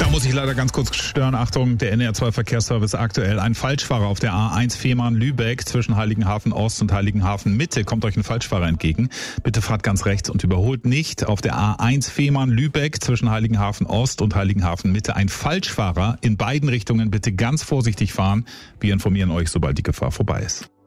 Da muss ich leider ganz kurz stören. Achtung, der NDR2 Verkehrsservice aktuell. Ein Falschfahrer auf der A1 Fehmarn-Lübeck zwischen Heiligenhafen Ost und Heiligenhafen Mitte. Kommt euch ein Falschfahrer entgegen. Bitte fahrt ganz rechts und überholt nicht. Auf der A1 Fehmarn-Lübeck zwischen Heiligenhafen Ost und Heiligenhafen Mitte. Ein Falschfahrer in beiden Richtungen. Bitte ganz vorsichtig fahren. Wir informieren euch, sobald die Gefahr vorbei ist.